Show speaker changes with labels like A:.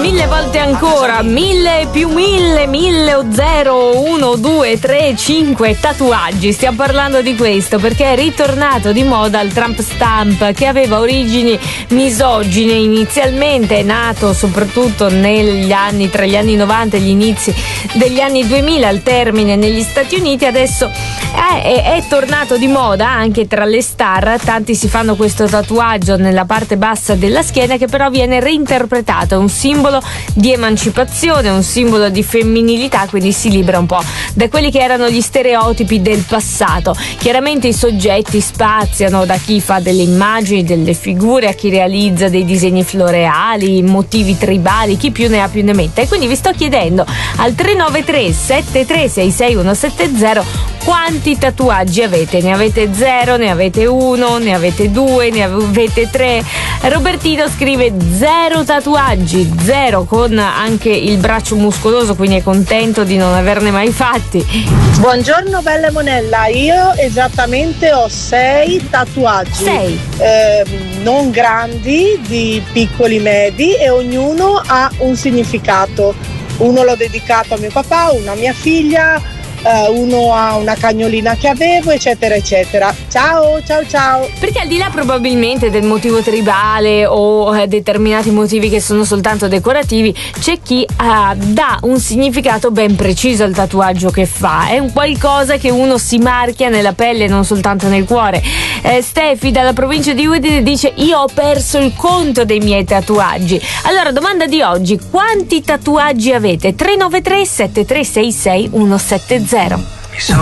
A: Mille volte ancora, 1000 più 1000, 1000 o 0, 1, 2, 3, 5 tatuaggi. Stiamo parlando di questo perché è ritornato di moda il Trump Stamp, che aveva origini misogine inizialmente, è nato soprattutto negli anni, tra gli anni 90 e gli inizi degli anni 2000, al termine negli Stati Uniti. Adesso è tornato di moda anche tra le star. Tanti si fanno questo tatuaggio nella parte bassa della schiena, che però viene reinterpretato, è un simbolo di emancipazione, un simbolo di femminilità, quindi si libera un po' da quelli che erano gli stereotipi del passato. Chiaramente i soggetti spaziano da chi fa delle immagini, delle figure, a chi realizza dei disegni floreali, motivi tribali, chi più ne ha più ne metta. E quindi vi sto chiedendo al 393 7366 170 quanti tatuaggi avete. Ne avete 0, ne avete 1, ne avete 2, ne avete 3? Robertino scrive 0 tatuaggi, 0, con anche il braccio muscoloso, quindi è contento di non averne mai fatti.
B: Buongiorno bella Monella, io esattamente ho 6 tatuaggi.
A: 6?
B: Non grandi, di piccoli medi, e ognuno ha un significato. Uno l'ho dedicato a mio papà, uno a mia figlia, uno ha una cagnolina che avevo, eccetera eccetera. Ciao.
A: Perché al di là probabilmente del motivo tribale o determinati motivi che sono soltanto decorativi, c'è chi dà un significato ben preciso al tatuaggio che fa. È un qualcosa che uno si marchia nella pelle, non soltanto nel cuore. Stefi dalla provincia di Udine dice: io ho perso il conto dei miei tatuaggi. Allora, domanda di oggi: quanti tatuaggi avete? 393 7366 170.